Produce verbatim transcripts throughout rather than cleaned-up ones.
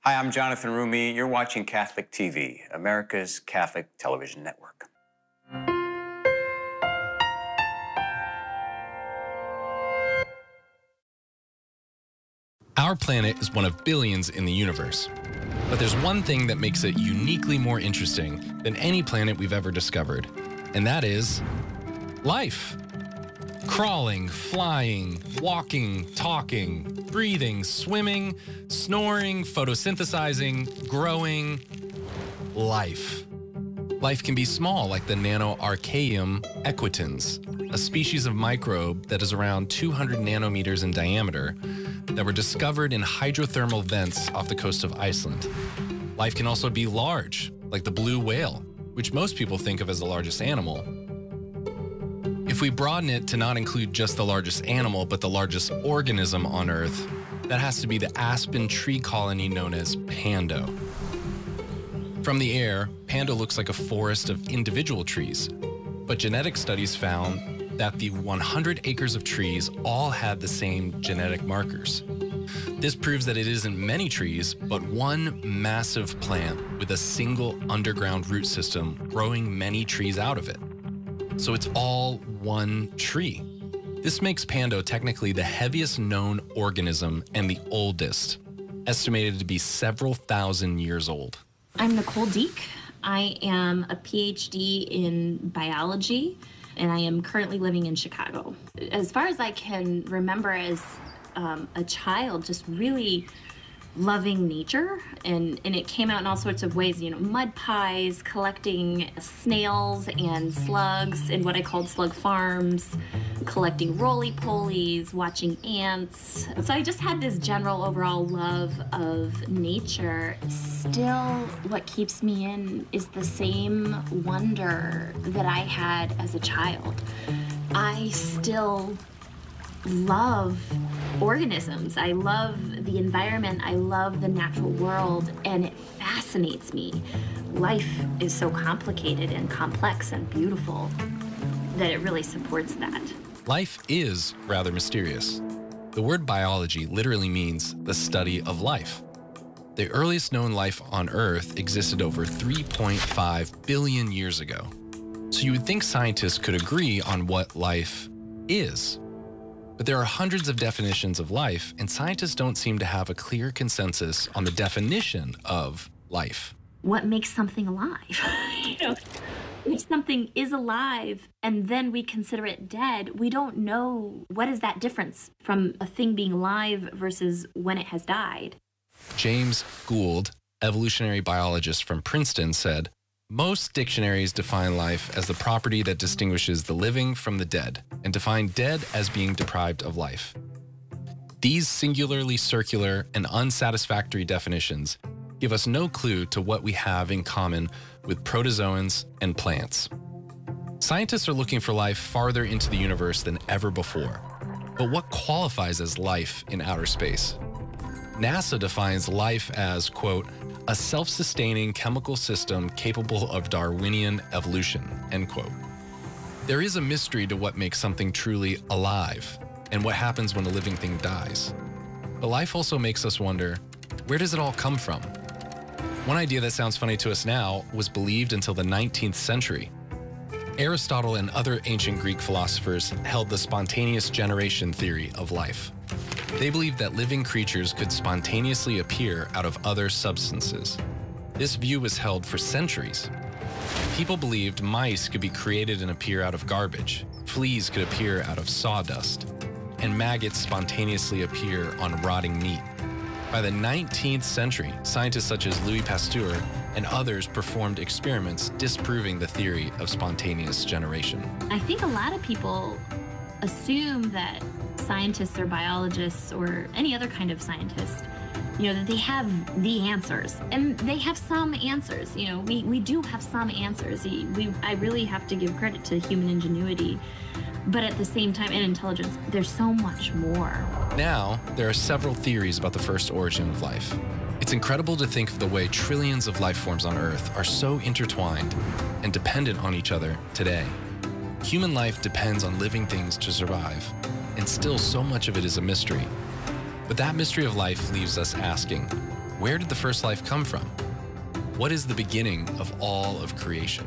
Hi, I'm Jonathan Rumi. You're watching Catholic T V, America's Catholic television network. Our planet is one of billions in the universe. But there's one thing that makes it uniquely more interesting than any planet we've ever discovered, and that is life. Crawling, flying, walking, talking, breathing, swimming, snoring, photosynthesizing, growing. Life. Life can be small, like the Nanoarchaeum equitans, a species of microbe that is around two hundred nanometers in diameter that were discovered in hydrothermal vents off the coast of Iceland. Life can also be large, like the blue whale, which most people think of as the largest animal. If we broaden it to not include just the largest animal, but the largest organism on Earth, that has to be the aspen tree colony known as Pando. From the air, Pando looks like a forest of individual trees, but genetic studies found that the one hundred acres of trees all had the same genetic markers. This proves that it isn't many trees, but one massive plant with a single underground root system growing many trees out of it. So it's all one tree. This makes Pando technically the heaviest known organism and the oldest, estimated to be several thousand years old. I'm Nicole Deek. I am a P H D in biology, and I am currently living in Chicago. As far as I can remember as um, a child, just really loving nature, and, and it came out in all sorts of ways, you know, mud pies, collecting snails and slugs in what I called slug farms, collecting roly-polies, watching ants. So I just had this general overall love of nature. Still, what keeps me in is the same wonder that I had as a child. I still love organisms. I love the environment. I love the natural world, and it fascinates me. Life is so complicated and complex and beautiful that it really supports that. Life is rather mysterious. The word biology literally means the study of life. The earliest known life on Earth existed over three point five billion years ago. So you would think scientists could agree on what life is. But there are hundreds of definitions of life, and scientists don't seem to have a clear consensus on the definition of life. What makes something alive? You know, if something is alive and then we consider it dead, we don't know what is that difference from a thing being alive versus when it has died. James Gould, evolutionary biologist from Princeton, said, "Most dictionaries define life as the property that distinguishes the living from the dead, and define dead as being deprived of life. These singularly circular and unsatisfactory definitions give us no clue to what we have in common with protozoans and plants." Scientists are looking for life farther into the universe than ever before. But what qualifies as life in outer space? NASA defines life as, quote, "a self-sustaining chemical system capable of Darwinian evolution," end quote. There is a mystery to what makes something truly alive and what happens when a living thing dies. But life also makes us wonder, where does it all come from? One idea that sounds funny to us now was believed until the nineteenth century. Aristotle and other ancient Greek philosophers held the spontaneous generation theory of life. They believed that living creatures could spontaneously appear out of other substances. This view was held for centuries. People believed mice could be created and appear out of garbage, fleas could appear out of sawdust, and maggots spontaneously appear on rotting meat. By the nineteenth century, scientists such as Louis Pasteur and others performed experiments disproving the theory of spontaneous generation. I think a lot of people assume that scientists or biologists or any other kind of scientist, you know, that they have the answers. And they have some answers. You know, we, we do have some answers. We, I really have to give credit to human ingenuity. But at the same time, and intelligence, there's so much more. Now, there are several theories about the first origin of life. It's incredible to think of the way trillions of life forms on Earth are so intertwined and dependent on each other today. Human life depends on living things to survive, and still so much of it is a mystery. But that mystery of life leaves us asking, Where did the first life come from? What is the beginning of all of creation?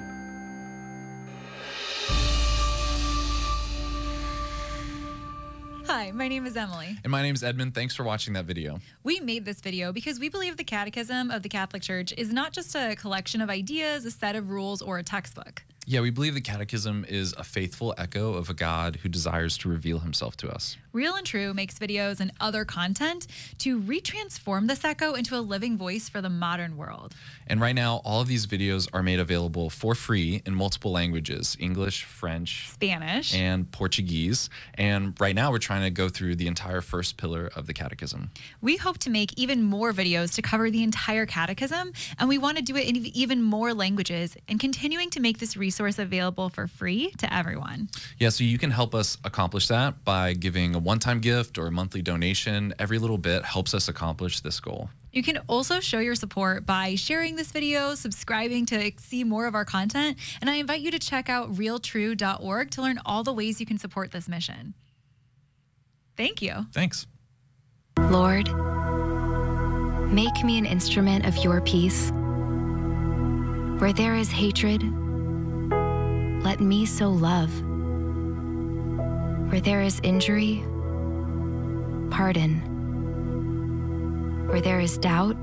Hi, my name is Emily. And my name is Edmund. Thanks for watching that video. We made this video because we believe the Catechism of the Catholic Church is not just a collection of ideas, a set of rules, or a textbook. Yeah, we believe the Catechism is a faithful echo of a God who desires to reveal himself to us. Real and True makes videos and other content to retransform this echo into a living voice for the modern world. And right now, all of these videos are made available for free in multiple languages: English, French, Spanish, and Portuguese. And right now, we're trying to go through the entire first pillar of the Catechism. We hope to make even more videos to cover the entire Catechism, and we want to do it in even more languages and continuing to make this resource available for free to everyone. Yeah, so you can help us accomplish that by giving a one-time gift or a monthly donation. Every little bit helps us accomplish this goal. You can also show your support by sharing this video, subscribing to see more of our content, and I invite you to check out real true dot org to learn all the ways you can support this mission. Thank you. Thanks. Lord, make me an instrument of your peace. Where there is hatred, let me sow love. Where there is injury, pardon. Where there is doubt,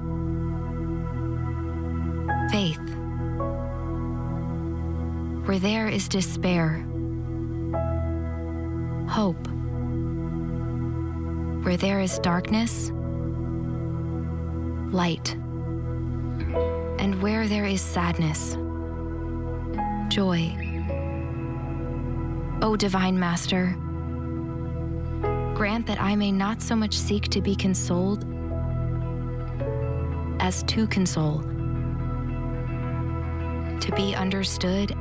faith. Where there is despair, hope. Where there is darkness, light. And where there is sadness, joy. O Divine Master, grant that I may not so much seek to be consoled as to console, to be understood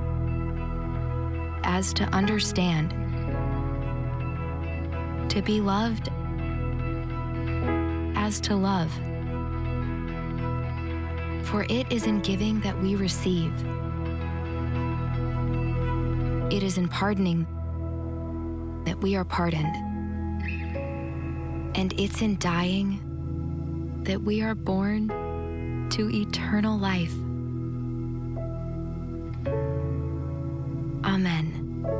as to understand, to be loved as to love. For it is in giving that we receive. It is in pardoning that we are pardoned. And it's in dying that we are born to eternal life. Amen.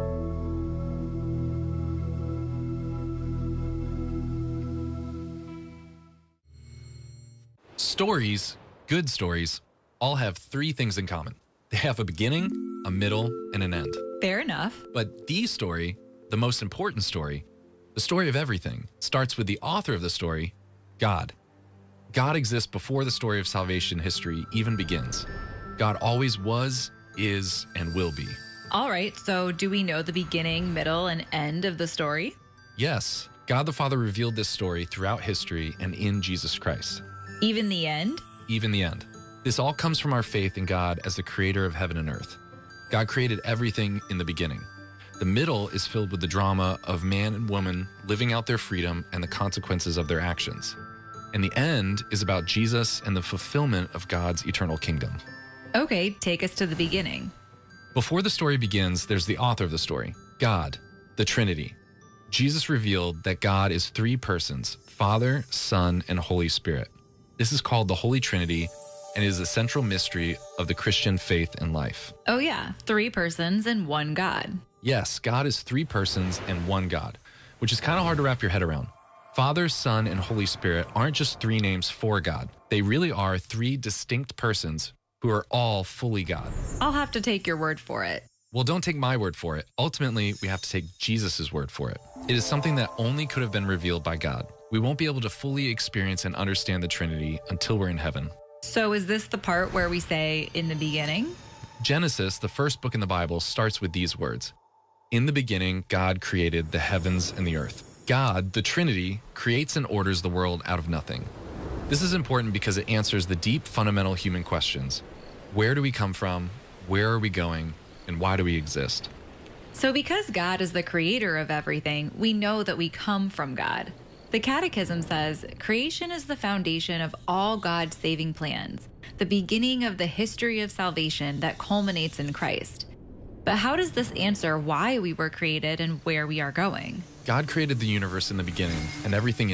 Stories, good stories, all have three things in common. They have a beginning, a middle, and an end. Fair enough. But the story, the most important story, the story of everything, starts with the author of the story, God. God exists before the story of salvation history even begins. God always was, is, and will be. All right, so do we know the beginning, middle, and end of the story? Yes, God the Father revealed this story throughout history and in Jesus Christ. Even the end? Even the end. This all comes from our faith in God as the creator of heaven and earth. God created everything in the beginning. The middle is filled with the drama of man and woman living out their freedom and the consequences of their actions. And the end is about Jesus and the fulfillment of God's eternal kingdom. Okay, take us to the beginning. Before the story begins, there's the author of the story, God, the Trinity. Jesus revealed that God is three persons, Father, Son, and Holy Spirit. This is called the Holy Trinity and is the central mystery of the Christian faith and life. Oh yeah, three persons and one God. Yes, God is three persons and one God, which is kind of hard to wrap your head around. Father, Son, and Holy Spirit aren't just three names for God. They really are three distinct persons who are all fully God. I'll have to take your word for it. Well, don't take my word for it. Ultimately, we have to take Jesus' word for it. It is something that only could have been revealed by God. We won't be able to fully experience and understand the Trinity until we're in heaven. So is this the part where we say, in the beginning? Genesis, the first book in the Bible, starts with these words. In the beginning, God created the heavens and the earth. God, the Trinity, creates and orders the world out of nothing. This is important because it answers the deep, fundamental human questions. Where do we come from? Where are we going? And why do we exist? So because God is the creator of everything, we know that we come from God. The Catechism says, creation is the foundation of all God's saving plans, the beginning of the history of salvation that culminates in Christ. But how does this answer why we were created and where we are going? God created the universe in the beginning and everything in it,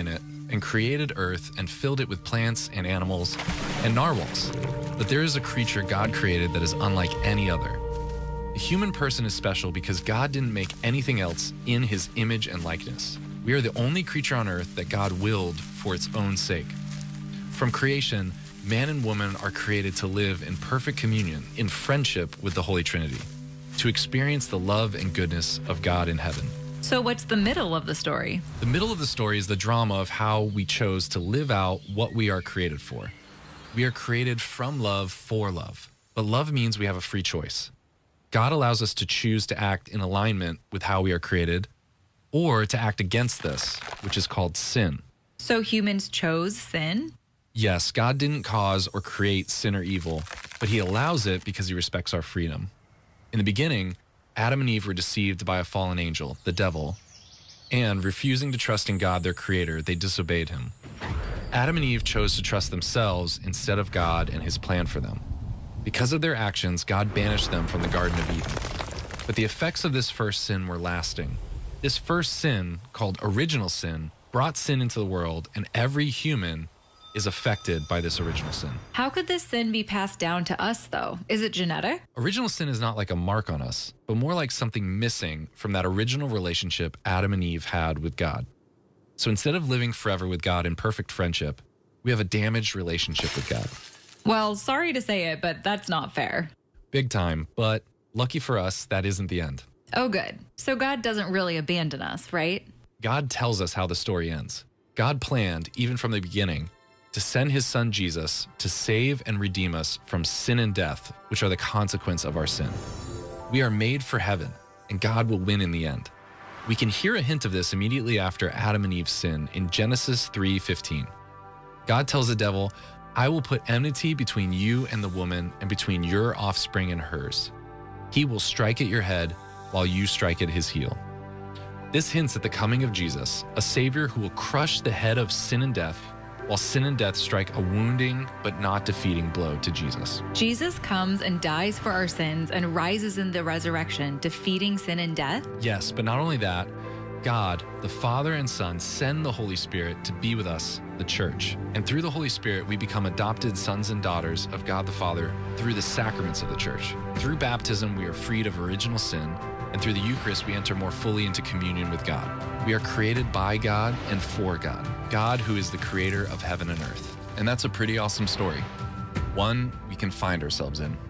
and created earth and filled it with plants and animals and narwhals. But there is a creature God created that is unlike any other. The human person is special because God didn't make anything else in his image and likeness. We are the only creature on earth that God willed for its own sake. From creation, man and woman are created to live in perfect communion, in friendship with the Holy Trinity, to experience the love and goodness of God in heaven. So what's the middle of the story? The middle of the story is the drama of how we chose to live out what we are created for. We are created from love for love, but love means we have a free choice. God allows us to choose to act in alignment with how we are created, or to act against this, which is called sin. So humans chose sin? Yes, God didn't cause or create sin or evil, but he allows it because he respects our freedom. In the beginning, Adam and Eve were deceived by a fallen angel, the devil, and refusing to trust in God, their creator, they disobeyed him. Adam and Eve chose to trust themselves instead of God and his plan for them. Because of their actions, God banished them from the Garden of Eden. But the effects of this first sin were lasting. This first sin, called original sin, brought sin into the world, and every human is affected by this original sin. How could this sin be passed down to us, though? Is it genetic? Original sin is not like a mark on us, but more like something missing from that original relationship Adam and Eve had with God. So instead of living forever with God in perfect friendship, we have a damaged relationship with God. Well, sorry to say it, but that's not fair. Big time, but lucky for us, that isn't the end. Oh, good. So God doesn't really abandon us, right? God tells us how the story ends. God planned, even from the beginning, to send his son Jesus to save and redeem us from sin and death, which are the consequence of our sin. We are made for heaven, and God will win in the end. We can hear a hint of this immediately after Adam and Eve's sin in Genesis three fifteen. God tells the devil, "I will put enmity between you and the woman, and between your offspring and hers. He will strike at your head, while you strike at his heel." This hints at the coming of Jesus, a Savior who will crush the head of sin and death, while sin and death strike a wounding but not defeating blow to Jesus. Jesus comes and dies for our sins and rises in the resurrection, defeating sin and death? Yes, but not only that, God, the Father and Son, send the Holy Spirit to be with us, the church. And through the Holy Spirit, we become adopted sons and daughters of God the Father through the sacraments of the church. Through baptism, we are freed of original sin, and through the Eucharist, we enter more fully into communion with God. We are created by God and for God, God who is the creator of heaven and earth. And that's a pretty awesome story, one we can find ourselves in.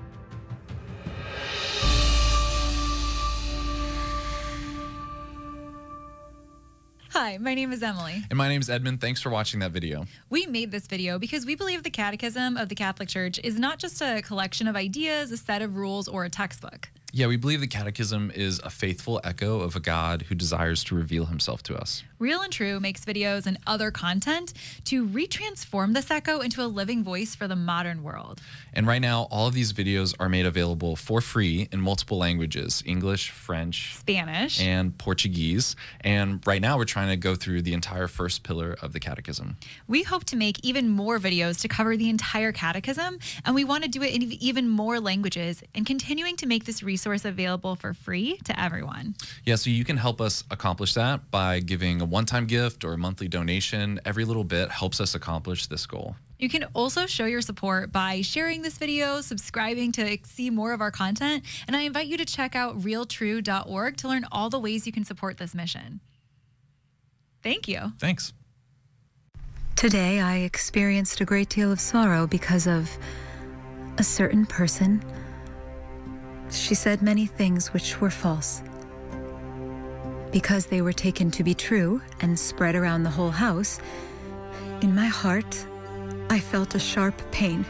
Hi, my name is Emily. And my name is Edmund. Thanks for watching that video. We made this video because we believe the Catechism of the Catholic Church is not just a collection of ideas, a set of rules, or a textbook. Yeah, we believe the Catechism is a faithful echo of a God who desires to reveal himself to us. Real and True makes videos and other content to retransform this echo into a living voice for the modern world. And right now, all of these videos are made available for free in multiple languages: English, French, Spanish, and Portuguese. And right now, we're trying to go through the entire first pillar of the Catechism. We hope to make even more videos to cover the entire Catechism, and we want to do it in even more languages and continuing to make this resource available for free to everyone. Yeah, so you can help us accomplish that by giving a one-time gift or a monthly donation. Every little bit helps us accomplish this goal. You can also show your support by sharing this video, subscribing to see more of our content, and I invite you to check out real true dot org to learn all the ways you can support this mission. Thank you. Thanks. Today, I experienced a great deal of sorrow because of a certain person. She said many things which were false. Because they were taken to be true and spread around the whole house, in my heart, I felt a sharp pain.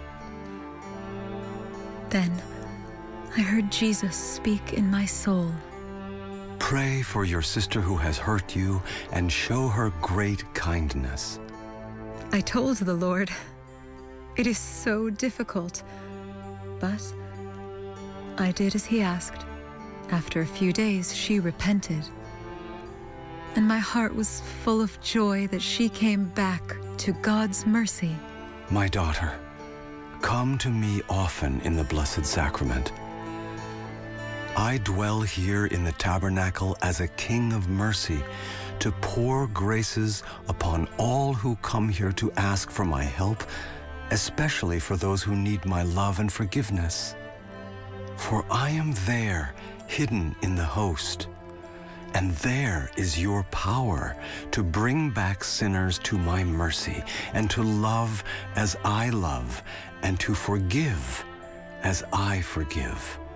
Then, I heard Jesus speak in my soul. Pray for your sister who has hurt you and show her great kindness. I told the Lord, it is so difficult, but I did as he asked. After a few days, she repented, and my heart was full of joy that she came back to God's mercy. My daughter, come to me often in the Blessed Sacrament. I dwell here in the tabernacle as a king of mercy to pour graces upon all who come here to ask for my help, especially for those who need my love and forgiveness. For I am there, hidden in the host, and there is your power to bring back sinners to my mercy, and to love as I love, and to forgive as I forgive.